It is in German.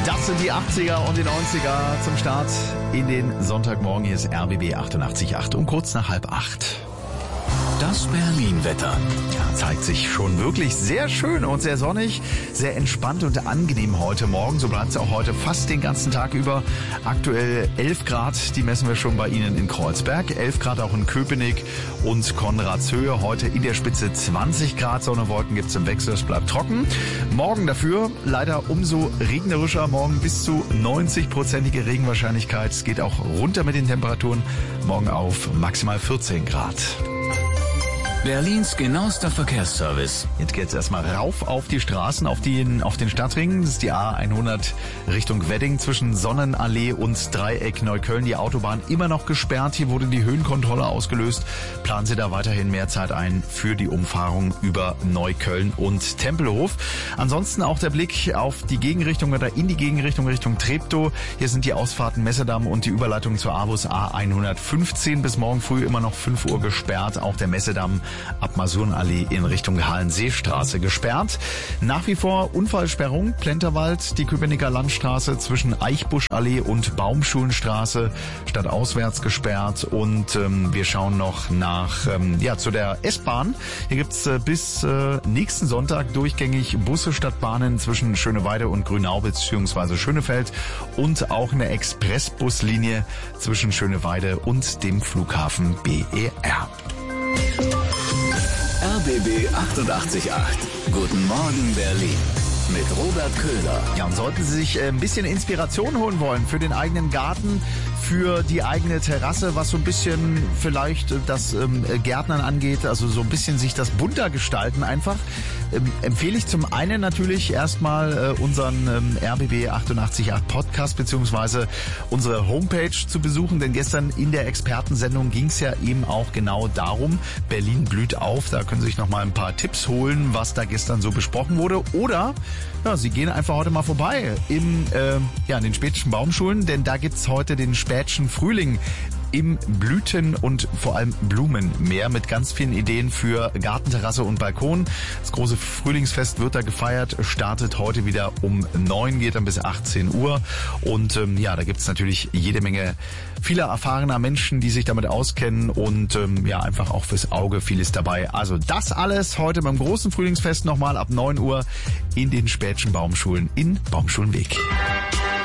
Das sind die 80er und die 90er zum Start in den Sonntagmorgen. Hier ist RBB 88.8 um kurz nach 7:30. Das Berlin-Wetter. Ja, zeigt sich schon wirklich sehr schön und sehr sonnig, sehr entspannt und angenehm heute Morgen. So bleibt es auch heute fast den ganzen Tag über. Aktuell 11 Grad, die messen wir schon bei Ihnen in Kreuzberg. 11 Grad auch in Köpenick und Konradshöhe. Heute in der Spitze 20 Grad. Sonne, Wolken gibt es im Wechsel, es bleibt trocken. Morgen dafür leider umso regnerischer. Morgen bis zu 90%ige Regenwahrscheinlichkeit. Es geht auch runter mit den Temperaturen. Morgen auf maximal 14 Grad. Berlins genauester Verkehrsservice. Jetzt geht's erstmal rauf auf die Straßen, auf den Stadtring. Das ist die A100 Richtung Wedding zwischen Sonnenallee und Dreieck Neukölln. Die Autobahn immer noch gesperrt. Hier wurde die Höhenkontrolle ausgelöst. Planen Sie da weiterhin mehr Zeit ein für die Umfahrung über Neukölln und Tempelhof. Ansonsten auch der Blick auf die Gegenrichtung oder in die Gegenrichtung Richtung Treptow. Hier sind die Ausfahrten Messedamm und die Überleitung zur Avus A115 bis morgen früh immer noch 5 Uhr gesperrt. Auch der Messedamm ab Masurenallee in Richtung Hallenseestraße gesperrt. Nach wie vor Unfallsperrung, Plenterwald, die Köpenicker Landstraße zwischen Eichbuschallee und Baumschulenstraße stadtauswärts gesperrt. Und wir schauen noch nach zu der S-Bahn. Hier gibt's bis nächsten Sonntag durchgängig Busse statt Bahnen zwischen Schöneweide und Grünau bzw. Schönefeld und auch eine Expressbuslinie zwischen Schöneweide und dem Flughafen BER. RBB 88.8. Guten Morgen Berlin. Mit Robert Köhler. Ja, und sollten Sie sich ein bisschen Inspiration holen wollen für den eigenen Garten, für die eigene Terrasse, was so ein bisschen vielleicht das Gärtnern angeht, also so ein bisschen sich das bunter gestalten einfach, empfehle ich zum einen natürlich erstmal unseren RBB 88.8 Podcast beziehungsweise unsere Homepage zu besuchen, denn gestern in der Expertensendung ging es ja eben auch genau darum, Berlin blüht auf, da können Sie sich nochmal ein paar Tipps holen, was da gestern so besprochen wurde, oder ja, Sie gehen einfach heute mal vorbei in den Späthschen Baumschulen, denn da gibt's heute den Spätschen Frühling im Blüten- und vor allem Blumenmeer mit ganz vielen Ideen für Gartenterrasse und Balkon. Das große Frühlingsfest wird da gefeiert, startet heute wieder um 9, geht dann bis 18 Uhr. Und da gibt's natürlich jede Menge vieler erfahrener Menschen, die sich damit auskennen und einfach auch fürs Auge vieles dabei. Also das alles heute beim großen Frühlingsfest nochmal ab 9 Uhr in den Spätschen Baumschulen in Baumschulenweg.